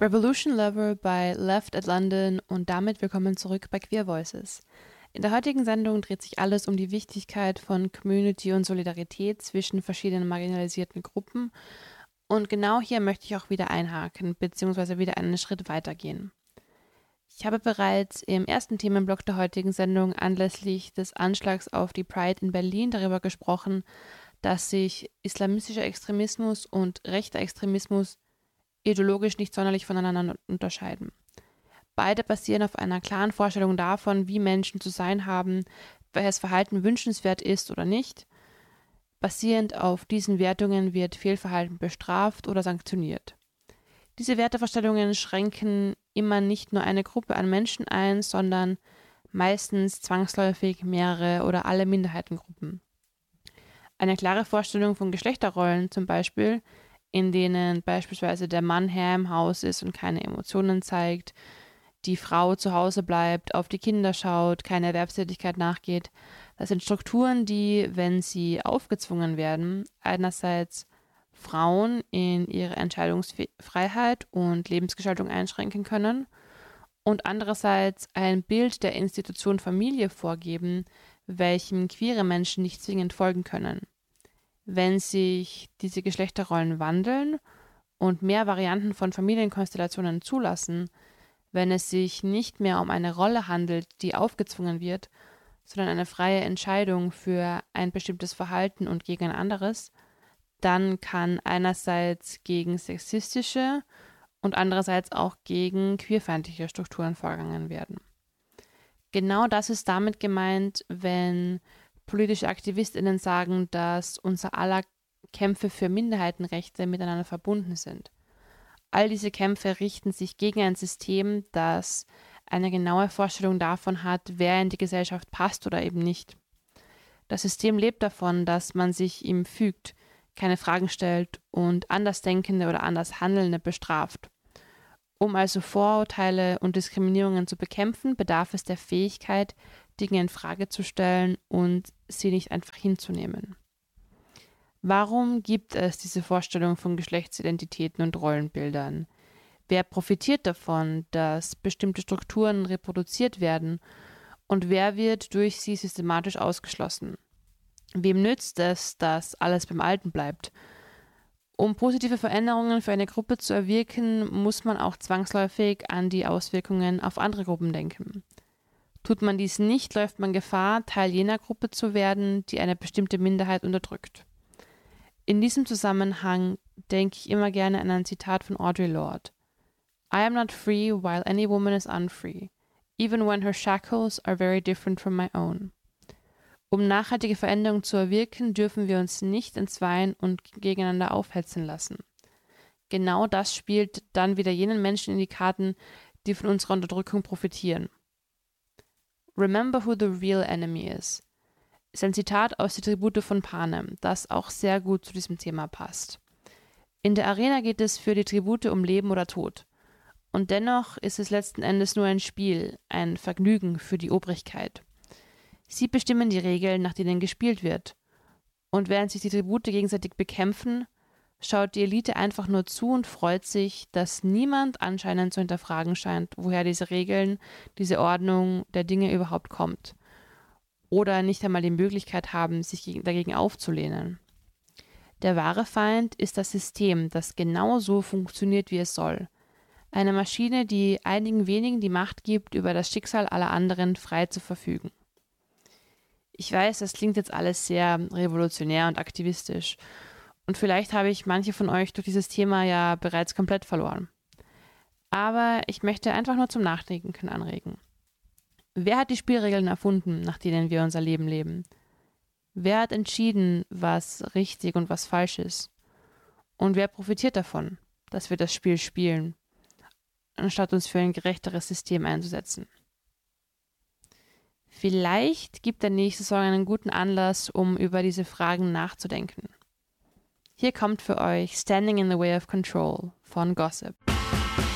Revolution Lover bei Left at London und damit willkommen zurück bei Queer Voices. In der heutigen Sendung dreht sich alles um die Wichtigkeit von Community und Solidarität zwischen verschiedenen marginalisierten Gruppen und genau hier möchte ich auch wieder einhaken bzw. wieder einen Schritt weitergehen. Ich habe bereits im ersten Themenblock der heutigen Sendung anlässlich des Anschlags auf die Pride in Berlin darüber gesprochen, dass sich islamistischer Extremismus und rechter Extremismus ideologisch nicht sonderlich voneinander unterscheiden. Beide basieren auf einer klaren Vorstellung davon, wie Menschen zu sein haben, welches Verhalten wünschenswert ist oder nicht. Basierend auf diesen Wertungen wird Fehlverhalten bestraft oder sanktioniert. Diese Wertevorstellungen schränken immer nicht nur eine Gruppe an Menschen ein, sondern meistens zwangsläufig mehrere oder alle Minderheitengruppen. Eine klare Vorstellung von Geschlechterrollen zum Beispiel, in denen beispielsweise der Mann Herr im Haus ist und keine Emotionen zeigt, die Frau zu Hause bleibt, auf die Kinder schaut, keine Erwerbstätigkeit nachgeht. Das sind Strukturen, die, wenn sie aufgezwungen werden, einerseits Frauen in ihre Entscheidungsfreiheit und Lebensgestaltung einschränken können und andererseits ein Bild der Institution Familie vorgeben, welchem queere Menschen nicht zwingend folgen können. Wenn sich diese Geschlechterrollen wandeln und mehr Varianten von Familienkonstellationen zulassen, wenn es sich nicht mehr um eine Rolle handelt, die aufgezwungen wird, sondern eine freie Entscheidung für ein bestimmtes Verhalten und gegen ein anderes, dann kann einerseits gegen sexistische und andererseits auch gegen queerfeindliche Strukturen vorgegangen werden. Genau das ist damit gemeint, wenn politische AktivistInnen sagen, dass unser aller Kämpfe für Minderheitenrechte miteinander verbunden sind. All diese Kämpfe richten sich gegen ein System, das eine genaue Vorstellung davon hat, wer in die Gesellschaft passt oder eben nicht. Das System lebt davon, dass man sich ihm fügt, keine Fragen stellt und Andersdenkende oder anders Handelnde bestraft. Um also Vorurteile und Diskriminierungen zu bekämpfen, bedarf es der Fähigkeit, Dinge in Frage zu stellen und sie nicht einfach hinzunehmen. Warum gibt es diese Vorstellung von Geschlechtsidentitäten und Rollenbildern? Wer profitiert davon, dass bestimmte Strukturen reproduziert werden und wer wird durch sie systematisch ausgeschlossen? Wem nützt es, dass alles beim Alten bleibt? Um positive Veränderungen für eine Gruppe zu erwirken, muss man auch zwangsläufig an die Auswirkungen auf andere Gruppen denken. Tut man dies nicht, läuft man Gefahr, Teil jener Gruppe zu werden, die eine bestimmte Minderheit unterdrückt. In diesem Zusammenhang denke ich immer gerne an ein Zitat von Audre Lorde. I am not free while any woman is unfree, even when her shackles are very different from my own. Um nachhaltige Veränderungen zu erwirken, dürfen wir uns nicht entzweien und gegeneinander aufhetzen lassen. Genau das spielt dann wieder jenen Menschen in die Karten, die von unserer Unterdrückung profitieren. Remember who the real enemy is ein Zitat aus Die Tribute von Panem, das auch sehr gut zu diesem Thema passt. In der Arena geht es für die Tribute um Leben oder Tod. Und dennoch ist es letzten Endes nur ein Spiel, ein Vergnügen für die Obrigkeit. Sie bestimmen die Regeln, nach denen gespielt wird. Und während sich die Tribute gegenseitig bekämpfen, schaut die Elite einfach nur zu und freut sich, dass niemand anscheinend zu hinterfragen scheint, woher diese Regeln, diese Ordnung der Dinge überhaupt kommt. Oder nicht einmal die Möglichkeit haben, sich dagegen aufzulehnen. Der wahre Feind ist das System, das genau so funktioniert, wie es soll. Eine Maschine, die einigen wenigen die Macht gibt, über das Schicksal aller anderen frei zu verfügen. Ich weiß, das klingt jetzt alles sehr revolutionär und aktivistisch. Und vielleicht habe ich manche von euch durch dieses Thema ja bereits komplett verloren. Aber ich möchte einfach nur zum Nachdenken anregen. Wer hat die Spielregeln erfunden, nach denen wir unser Leben leben? Wer hat entschieden, was richtig und was falsch ist? Und wer profitiert davon, dass wir das Spiel spielen, anstatt uns für ein gerechteres System einzusetzen? Vielleicht gibt der nächste Song einen guten Anlass, um über diese Fragen nachzudenken. Hier kommt für euch Standing in the Way of Control von Gossip.